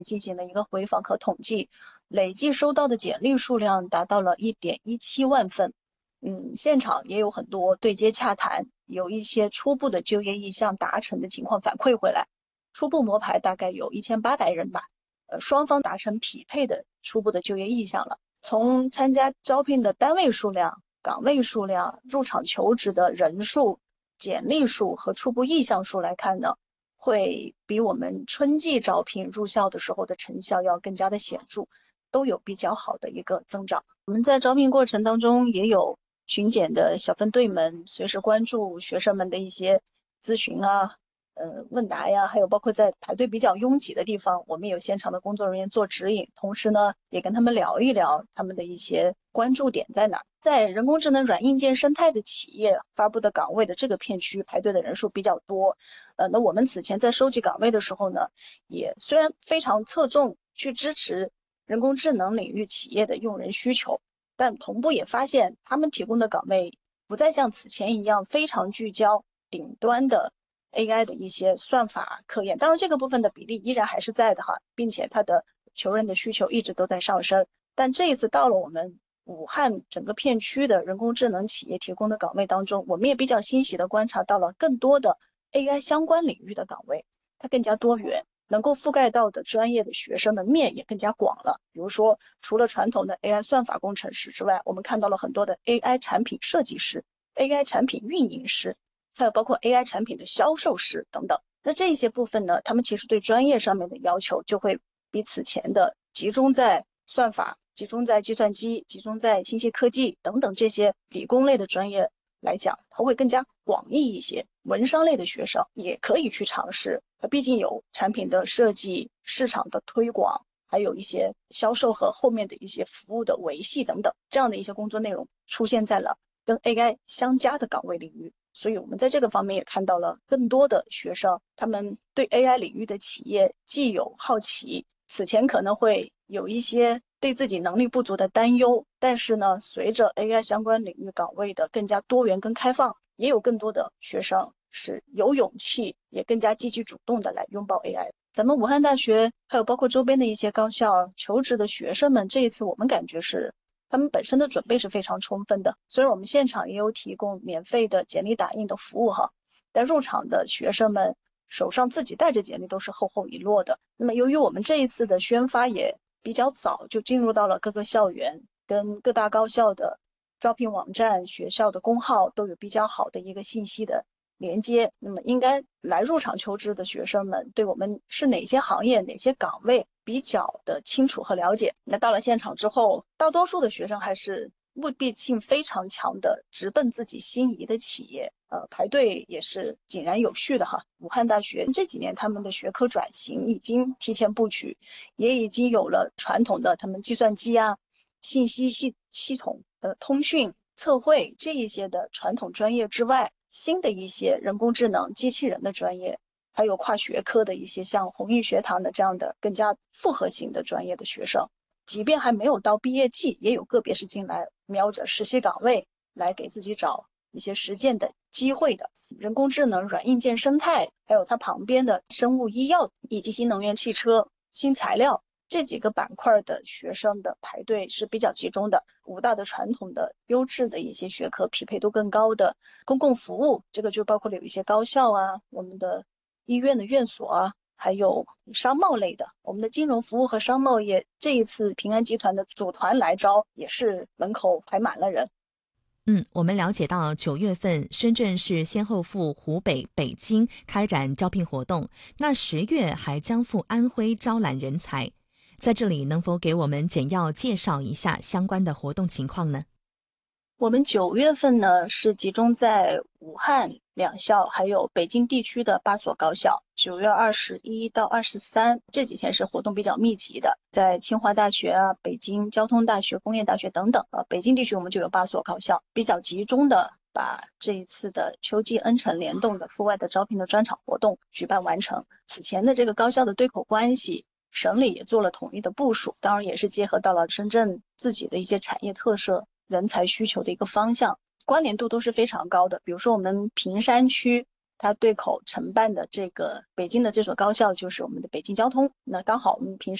进行了一个回访和统计，累计收到的简历数量达到了1.17万份。现场也有很多对接洽谈，有一些初步的就业意向达成的情况反馈回来，初步摸排大概有1800人吧，双方达成匹配的初步的就业意向了。从参加招聘的单位数量、岗位数量、入场求职的人数、简历数和初步意向数来看呢，会比我们春季招聘入校的时候的成效要更加的显著，都有比较好的一个增长。我们在招聘过程当中也有巡检的小分队们随时关注学生们的一些咨询啊、问答呀，还有包括在排队比较拥挤的地方，我们有现场的工作人员做指引，同时呢，也跟他们聊一聊他们的一些关注点在哪。在人工智能软硬件生态的企业发布的岗位的这个片区，排队的人数比较多。那我们此前在收集岗位的时候呢，也虽然非常侧重去支持人工智能领域企业的用人需求，但同步也发现他们提供的岗位不再像此前一样非常聚焦顶端的 AI 的一些算法科研，当然这个部分的比例依然还是在的哈，并且它的求人的需求一直都在上升。但这一次到了我们武汉整个片区的人工智能企业提供的岗位当中，我们也比较欣喜的观察到了更多的 AI 相关领域的岗位，它更加多元，能够覆盖到的专业的学生的面也更加广了。比如说，除了传统的 AI 算法工程师之外，我们看到了很多的 AI 产品设计师、AI 产品运营师，还有包括 AI 产品的销售师等等。那这一些部分呢，他们其实对专业上面的要求就会比此前的集中在算法、集中在计算机、集中在信息科技等等这些理工类的专业来讲，它会更加广义一些。文商类的学生也可以去尝试，它毕竟有产品的设计、市场的推广，还有一些销售和后面的一些服务的维系等等，这样的一些工作内容出现在了跟 AI 相加的岗位领域。所以我们在这个方面也看到了更多的学生，他们对 AI 领域的企业既有好奇，此前可能会有一些对自己能力不足的担忧，但是呢，随着 AI 相关领域岗位的更加多元跟开放，也有更多的学生是有勇气，也更加积极主动的来拥抱 AI。咱们武汉大学还有包括周边的一些高校求职的学生们，这一次我们感觉是他们本身的准备是非常充分的。虽然我们现场也有提供免费的简历打印的服务哈，但入场的学生们手上自己带着简历都是厚厚一摞的。那么由于我们这一次的宣发也比较早就进入到了各个校园，跟各大高校的招聘网站、学校的公号都有比较好的一个信息的连接，那么应该来入场求职的学生们对我们是哪些行业、哪些岗位比较的清楚和了解。那到了现场之后，大多数的学生还是目的性非常强的，直奔自己心仪的企业。排队也是井然有序的哈。武汉大学这几年他们的学科转型已经提前布局，也已经有了传统的他们计算机啊、信息系统、通讯、测绘这一些的传统专业之外，新的一些人工智能、机器人的专业，还有跨学科的一些像弘毅学堂的这样的更加复合型的专业的学生，即便还没有到毕业季，也有个别是进来瞄着实习岗位来给自己找一些实践的机会的。人工智能、软硬件生态，还有它旁边的生物医药以及新能源汽车、新材料这几个板块的学生的排队是比较集中的。武大的传统的优质的一些学科匹配度更高的公共服务，这个就包括了有一些高校啊，我们的医院的院所啊，还有商贸类的，我们的金融服务和商贸业这一次平安集团的组团来招，也是门口排满了人。 我们了解到9月份深圳市先后赴湖北、北京开展招聘活动，那10月还将赴安徽招揽人才。在这里能否给我们简要介绍一下相关的活动情况呢？ 我们9月份呢是集中在武汉2校，还有北京地区的8所高校。9月21到23这几天是活动比较密集的，在清华大学啊、北京交通大学、工业大学等等。北京地区我们就有8所高校，比较集中的把这一次的秋季恩城联动的阜外的招聘的专场活动举办完成。此前的这个高校的对口关系，省里也做了统一的部署，当然也是结合到了深圳自己的一些产业特色、人才需求的一个方向，关联度都是非常高的。比如说我们坪山区它对口承办的这个北京的这所高校就是我们的北京交通。那刚好我们平时